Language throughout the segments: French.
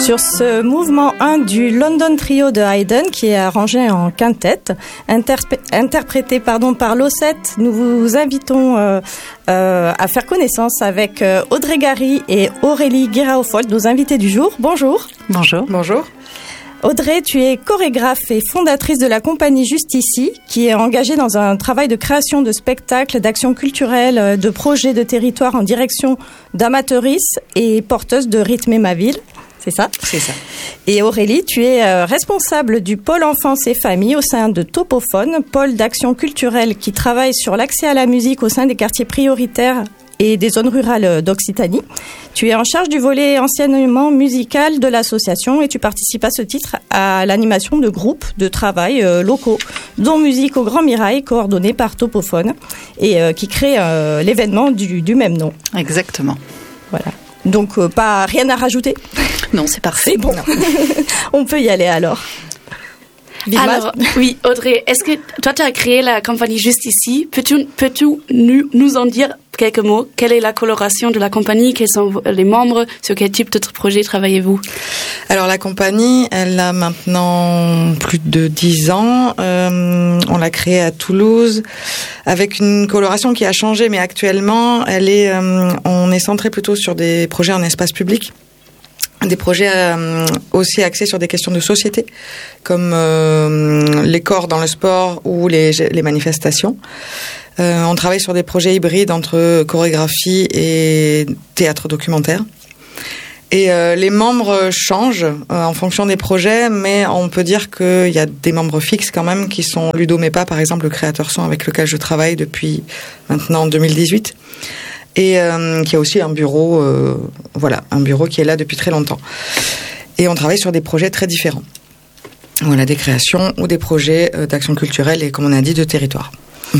sur ce mouvement 1 du London Trio de Haydn qui est arrangé en quintette, interprété par Losset. Nous vous invitons à faire connaissance avec Audrey Gary et Aurélie Guiraud-Folt, nos invités du jour. Bonjour. Bonjour. Bonjour. Audrey, tu es chorégraphe et fondatrice de la compagnie Juste Ici, qui est engagée dans un travail de création de spectacles, d'actions culturelles, de projets de territoire en direction d'amateuristes et porteuse de Rythmer ma ville. C'est ça ? C'est ça. Et Aurélie, tu es responsable du pôle enfance et famille au sein de Topophone, pôle d'action culturelle qui travaille sur l'accès à la musique au sein des quartiers prioritaires et des zones rurales d'Occitanie. Tu es en charge du volet enseignement musical de l'association et tu participes à ce titre à l'animation de groupes de travail locaux, dont Musique au Grand Mirail, coordonné par Topophone, et qui crée l'événement du même nom. Exactement. Voilà. Donc, rien à rajouter ? Non, c'est parfait. C'est bon. On peut y aller alors. Alors, oui, Audrey, est-ce que toi, tu as créé la compagnie Juste Ici? Peux-tu nous en dire quelques mots? Quelle est la coloration de la compagnie? Quels sont les membres? Sur quel type de projet travaillez-vous? Alors, la compagnie, elle a maintenant plus de 10 ans. On l'a créée à Toulouse avec une coloration qui a changé, mais actuellement, on est centré plutôt sur des projets en espace public. Des projets aussi axés sur des questions de société, comme les corps dans le sport ou les manifestations. On travaille sur des projets hybrides entre chorégraphie et théâtre documentaire. Et les membres changent en fonction des projets, mais on peut dire qu'il y a des membres fixes quand même, qui sont Ludo Mepa, par exemple, le créateur son avec lequel je travaille depuis maintenant 2018. Et qui a aussi un bureau, un bureau qui est là depuis très longtemps. Et on travaille sur des projets très différents. Voilà, des créations ou des projets d'action culturelle et, comme on a dit, de territoire.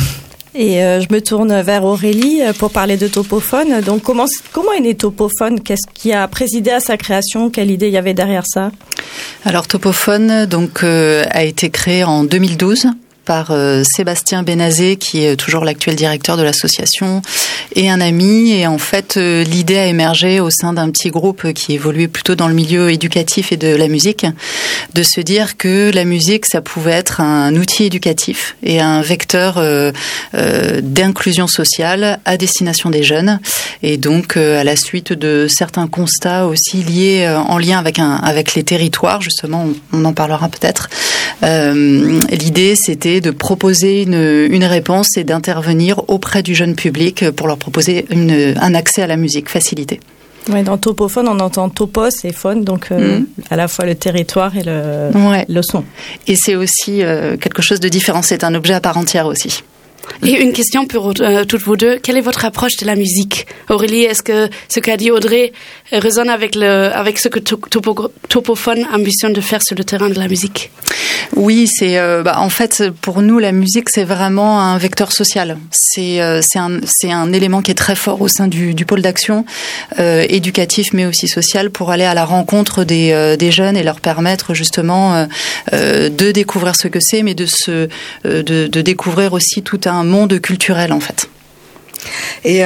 Et je me tourne vers Aurélie pour parler de Topophone. Donc, comment est né Topophone? Qu'est-ce qui a présidé à sa création? Quelle idée il y avait derrière ça? Alors, Topophone a été créé en 2012. Par Sébastien Benazé, qui est toujours l'actuel directeur de l'association, et un ami. Et en fait, l'idée a émergé au sein d'un petit groupe qui évoluait plutôt dans le milieu éducatif et de la musique, de se dire que la musique, ça pouvait être un outil éducatif et un vecteur d'inclusion sociale à destination des jeunes. Et donc, à la suite de certains constats aussi liés, en lien avec les territoires, justement, on en parlera peut-être, l'idée, c'était de proposer une réponse et d'intervenir auprès du jeune public pour leur proposer un accès à la musique facilité. Oui, dans Topophone, on entend topos et phone, donc à la fois le territoire et le son. Et c'est aussi quelque chose de différent, c'est un objet à part entière aussi. Et une question pour toutes vous deux. Quelle est votre approche de la musique? Aurélie, est-ce que ce qu'a dit Audrey résonne avec ce que Topophone ambitionne de faire sur le terrain de la musique? Oui, en fait, pour nous, la musique, c'est vraiment un vecteur social. C'est un élément qui est très fort au sein du pôle d'action éducatif, mais aussi social, pour aller à la rencontre des jeunes et leur permettre justement de découvrir ce que c'est, mais de découvrir aussi tout un monde culturel, en fait. Et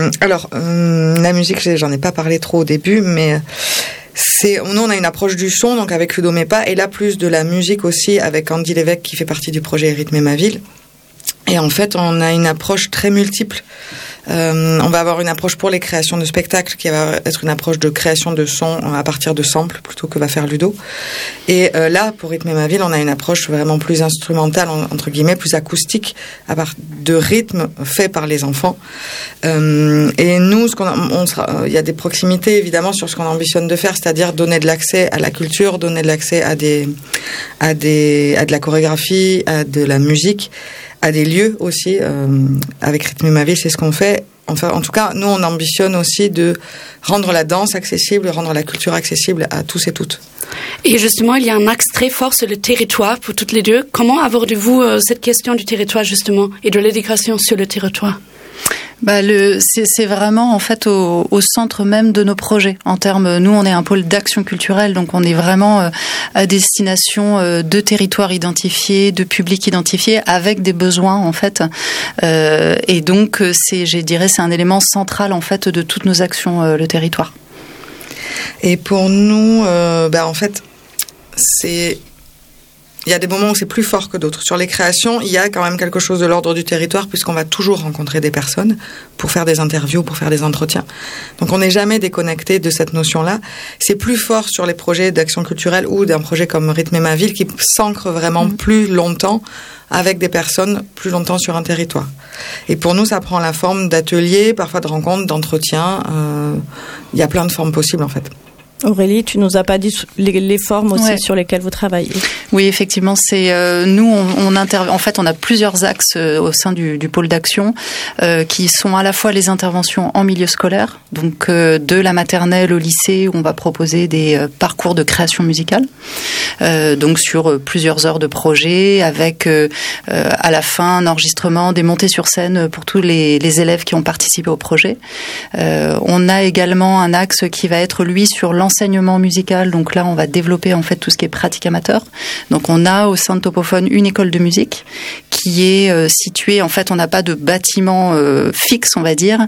la musique, j'en ai pas parlé trop au début, mais nous, on a une approche du son, donc avec Ludo Mepa, et là, plus de la musique aussi, avec Andy Lévesque, qui fait partie du projet Rythmer ma ville. Et en fait, on a une approche très multiple. On va avoir une approche pour les créations de spectacles qui va être une approche de création de sons à partir de samples plutôt que va faire Ludo. Et là, pour Rythmer ma ville, on a une approche vraiment plus instrumentale, entre guillemets, plus acoustique, à part de rythmes faits par les enfants. Et nous, il y a des proximités évidemment sur ce qu'on ambitionne de faire, c'est-à-dire donner de l'accès à la culture, donner de l'accès à de la chorégraphie, à de la musique, à des lieux aussi. Avec Rythmer ma ville, c'est ce qu'on fait. Enfin, en tout cas, nous, on ambitionne aussi de rendre la danse accessible, rendre la culture accessible à tous et toutes. Et justement, il y a un axe très fort sur le territoire pour toutes les deux. Comment abordez-vous cette question du territoire, justement, et de l'éducation sur le territoire? C'est vraiment en fait au centre même de nos projets. En termes, nous on est un pôle d'action culturelle, donc on est vraiment à destination de territoires identifiés, de publics identifiés, avec des besoins en fait. Et donc c'est un élément central en fait de toutes nos actions, le territoire. Et pour nous, en fait, il y a des moments où c'est plus fort que d'autres. Sur les créations, il y a quand même quelque chose de l'ordre du territoire, puisqu'on va toujours rencontrer des personnes pour faire des interviews, pour faire des entretiens. Donc on n'est jamais déconnecté de cette notion-là. C'est plus fort sur les projets d'action culturelle ou d'un projet comme Rythmer ma ville, qui s'ancre vraiment plus longtemps avec des personnes plus longtemps sur un territoire. Et pour nous, ça prend la forme d'ateliers, parfois de rencontres, d'entretiens. Il y a plein de formes possibles, en fait. Aurélie, tu nous as pas dit les formes aussi sur lesquelles vous travaillez. Oui, effectivement, c'est nous on intervient. En fait, on a plusieurs axes au sein du pôle d'action qui sont à la fois les interventions en milieu scolaire, donc de la maternelle au lycée, où on va proposer des parcours de création musicale, donc sur plusieurs heures de projet, avec à la fin un enregistrement, des montées sur scène pour tous les élèves qui ont participé au projet. On a également un axe qui va être lui sur l'enseignement musical. Donc là, on va développer en fait tout ce qui est pratique amateur. Donc on a au sein de Topophone une école de musique qui est située. En fait, on n'a pas de bâtiment fixe, on va dire.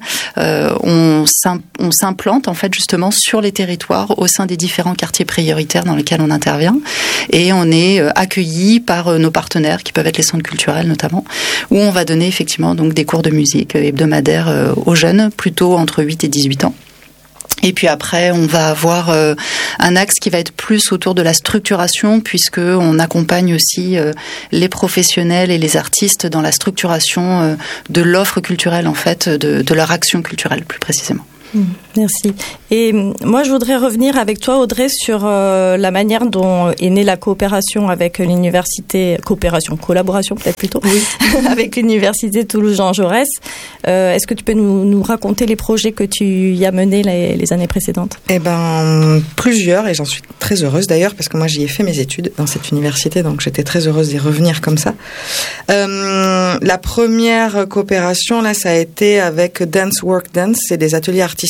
On s'implante en fait justement sur les territoires au sein des différents quartiers prioritaires dans lesquels on intervient, et on est accueilli par nos partenaires qui peuvent être les centres culturels notamment, où on va donner effectivement donc des cours de musique hebdomadaires aux jeunes, plutôt entre 8 et 18 ans. Et puis après, on va avoir un axe qui va être plus autour de la structuration, puisque on accompagne aussi les professionnels et les artistes dans la structuration de l'offre culturelle, en fait, de leur action culturelle plus précisément. Merci. Et moi, je voudrais revenir avec toi, Audrey, sur la manière dont est née la coopération avec l'université, collaboration peut-être plutôt, avec l'université Toulouse-Jean Jaurès. Est-ce que tu peux nous raconter les projets que tu y as menés les années précédentes ? Plusieurs, et j'en suis très heureuse d'ailleurs, parce que moi j'y ai fait mes études dans cette université, donc j'étais très heureuse d'y revenir comme ça. La première coopération, là, ça a été avec Dance Work Dance, c'est des ateliers artistiques.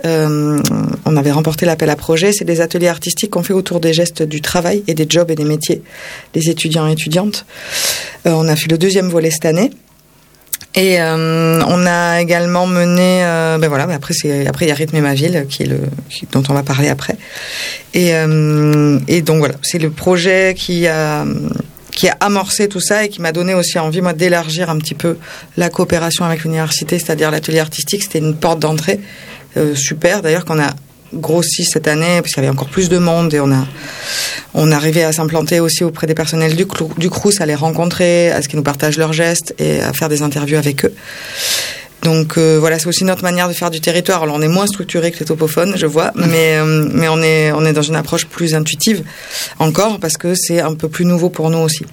On avait remporté l'appel à projet. C'est des ateliers artistiques qu'on fait autour des gestes du travail et des jobs et des métiers des étudiants et étudiantes. On a fait le 2e volet cette année. Et on a également mené, après il y a Rythmer ma ville dont on va parler après. Et donc voilà, c'est le projet qui a amorcé tout ça et qui m'a donné aussi envie, moi, d'élargir un petit peu la coopération avec l'université, c'est-à-dire l'atelier artistique. C'était une porte d'entrée super, d'ailleurs, qu'on a grossi cette année, parce qu'il y avait encore plus de monde, et on arrivait à s'implanter aussi auprès des personnels du Crous, à les rencontrer, à ce qu'ils nous partagent leurs gestes et à faire des interviews avec eux. Donc voilà, c'est aussi notre manière de faire du territoire. Alors on est moins structuré que les Topophones, je vois, mais on est dans une approche plus intuitive encore, parce que c'est un peu plus nouveau pour nous aussi.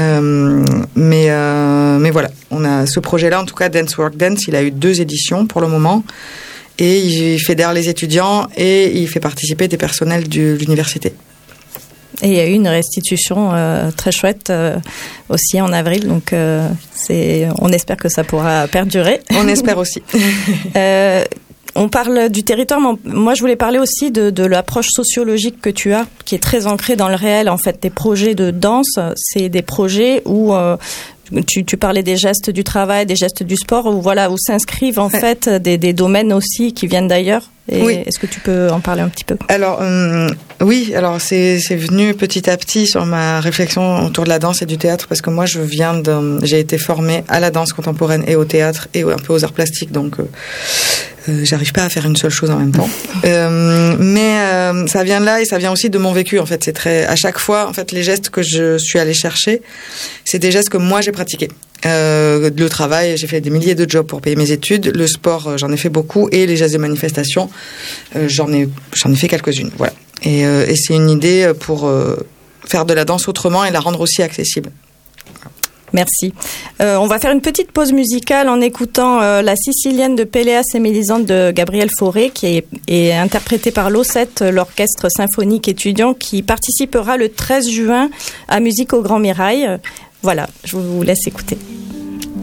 Mais voilà, on a ce projet-là, en tout cas Dance Work Dance, il a eu 2 éditions pour le moment, et il fédère les étudiants et il fait participer des personnels de l'université. Et il y a eu une restitution très chouette aussi en avril, donc on espère que ça pourra perdurer. On espère aussi. On parle du territoire, mais moi je voulais parler aussi de l'approche sociologique que tu as, qui est très ancrée dans le réel. En fait, tes projets de danse, c'est des projets où tu parlais des gestes du travail, des gestes du sport, où s'inscrivent en fait des domaines aussi qui viennent d'ailleurs. Oui. Est-ce que tu peux en parler un petit peu ? Alors oui, alors c'est venu petit à petit sur ma réflexion autour de la danse et du théâtre, parce que moi j'ai été formée à la danse contemporaine et au théâtre et un peu aux arts plastiques, donc j'arrive pas à faire une seule chose en même temps. Mais ça vient de là, et ça vient aussi de mon vécu, en fait. À chaque fois, en fait, les gestes que je suis allée chercher, c'est des gestes que moi j'ai pratiqués. Le travail, j'ai fait des milliers de jobs pour payer mes études. Le sport, j'en ai fait beaucoup, et les gestes de manifestation, j'en ai fait quelques-unes. Voilà. Et c'est une idée pour faire de la danse autrement et la rendre aussi accessible. Merci. On va faire une petite pause musicale en écoutant la Sicilienne de Péléas et Mélisande de Gabriel Fauré, qui est interprétée par l'O7, l'orchestre symphonique étudiant, qui participera le 13 juin à Musique au Grand Mirail. Voilà, je vous laisse écouter.